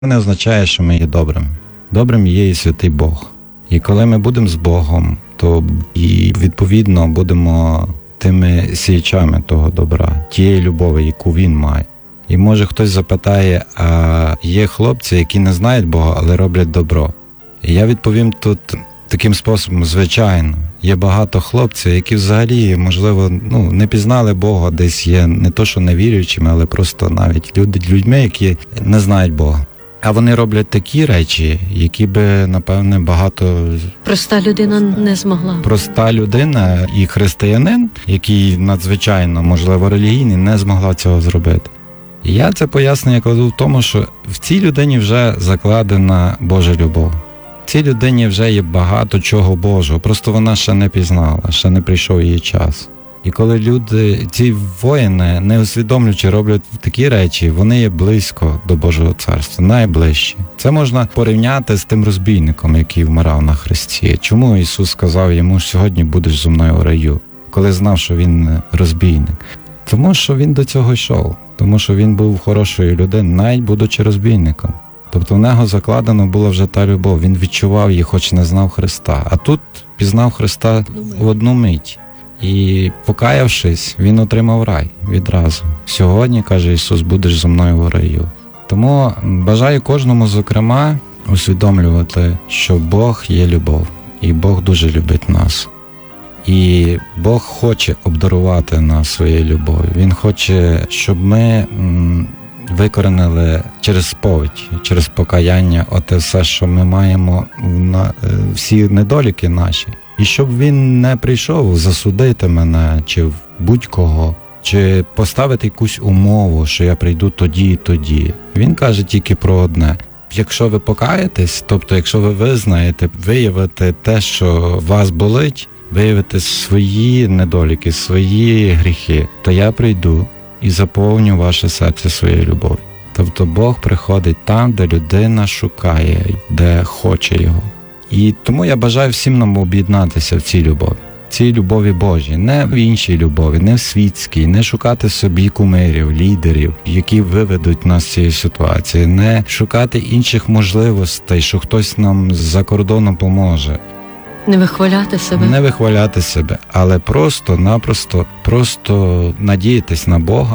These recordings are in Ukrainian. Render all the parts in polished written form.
не означає, що ми є добрими. Добрим є і святий Бог. І коли ми будемо з Богом, то і відповідно будемо тими сіячами того добра, тієї любові, яку Він має. І може хтось запитає, а є хлопці, які не знають Бога, але роблять добро. І я відповім тут таким способом: звичайно, є багато хлопців, які взагалі, можливо, не пізнали Бога, десь є не то, що невіруючими, але просто навіть людьми, які не знають Бога. А вони роблять такі речі, які би, напевне, багато... Проста людина не змогла. Проста людина і християнин, який надзвичайно, можливо, релігійний, не змогла цього зробити. І я це пояснення кладу в тому, що в цій людині вже закладена Божа любов. В цій людині вже є багато чого Божого, просто вона ще не пізнала, ще не прийшов її час. І коли люди, ці воїни, не усвідомлюючи, роблять такі речі, вони є близько до Божого Царства, найближчі. Це можна порівняти з тим розбійником, який вмирав на хресті. Чому Ісус сказав йому: сьогодні будеш зі мною в раю, коли знав, що він розбійник? Тому що він до цього йшов, тому що він був хорошою людиною, навіть будучи розбійником. Тобто в нього закладено була вже та любов, він відчував її, хоч не знав Христа. А тут пізнав Христа в одну мить. І покаявшись, він отримав рай відразу. Сьогодні, каже Ісус, будеш зі мною в раю. Тому бажаю кожному, зокрема, усвідомлювати, що Бог є любов. І Бог дуже любить нас. І Бог хоче обдарувати нас своєю любов'ю. Він хоче, щоб ми викоренили через сповідь, через покаяння оте все, що ми маємо, всі недоліки наші. І щоб він не прийшов засудити мене, чи будь-кого, чи поставити якусь умову, що я прийду тоді і тоді. Він каже тільки про одне: якщо ви покаєтесь, тобто якщо ви визнаєте, виявите те, що вас болить, виявите свої недоліки, свої гріхи, то я прийду і заповню ваше серце своєю любов'ю. Тобто Бог приходить там, де людина шукає, де хоче його. І тому я бажаю всім нам об'єднатися в цій любові. Цій любові Божій, не в іншій любові, не в світській, не шукати собі кумирів, лідерів, які виведуть нас з цієї ситуації, не шукати інших можливостей, що хтось нам з-за кордону поможе. Не вихваляти себе. Не вихваляти себе, але просто надіятись на Бога.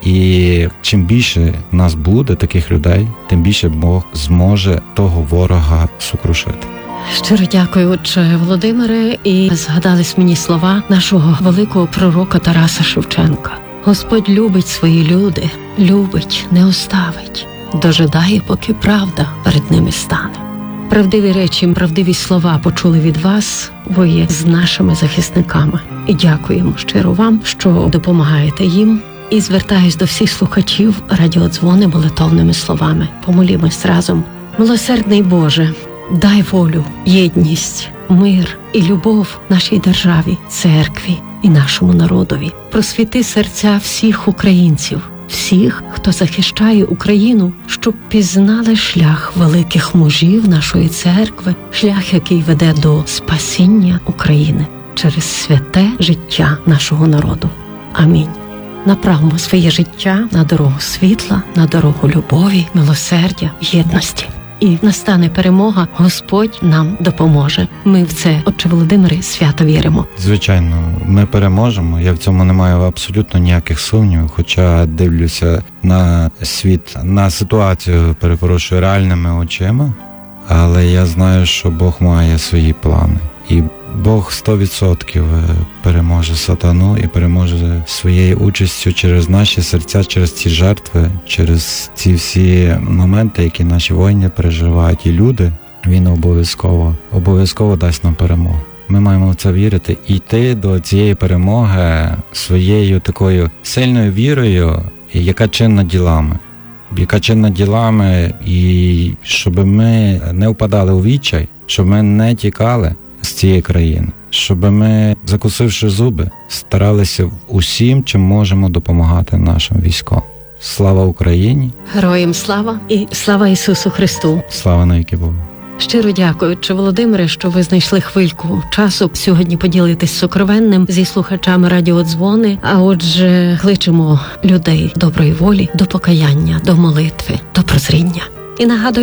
І чим більше нас буде, таких людей, тим більше Бог зможе того ворога сокрушити. Щиро дякую, отче Володимире, і згадались мені слова нашого великого пророка Тараса Шевченка. Господь любить свої люди, любить, не оставить, дожидає, поки правда перед ними стане. Правдиві речі, правдиві слова почули від вас, ви є з нашими захисниками. І дякуємо щиро вам, що допомагаєте їм. І звертаюсь до всіх слухачів радіодзвони молитовними словами. Помолімось разом. Милосердний Боже, дай волю, єдність, мир і любов нашій державі, церкві і нашому народові. Просвіти серця всіх українців, всіх, хто захищає Україну, щоб пізнали шлях великих мужів нашої церкви, шлях, який веде до спасіння України через святе життя нашого народу. Амінь. Направимо своє життя на дорогу світла, на дорогу любові, милосердя, єдності. І настане перемога, Господь нам допоможе. Ми в це, отче Володимире, свято віримо. Звичайно, ми переможемо. Я в цьому не маю абсолютно ніяких сумнівів, хоча дивлюся на світ, на ситуацію, перепрошую, реальними очима. Але я знаю, що Бог має свої плани. І Бог 100% переможе сатану і переможе своєю участю через наші серця, через ці жертви, через ці всі моменти, які наші воїни переживають, і люди. Він обов'язково дасть нам перемогу. Ми маємо в це вірити і йти до цієї перемоги своєю такою сильною вірою, яка чинна ділами, і щоб ми не впадали у відчай, щоб ми не тікали з цієї країни, щоб ми, закусивши зуби, старалися усім, чим можемо, допомагати нашим військовим. Слава Україні! Героям слава і слава Ісусу Христу! Слава навіки Богу! Щиро дякую, отче Володимире, що ви знайшли хвильку часу сьогодні поділитись сокровенним зі слухачами радіодзвони. А отже, кличемо людей доброї волі до покаяння, до молитви, до прозріння. І нагадую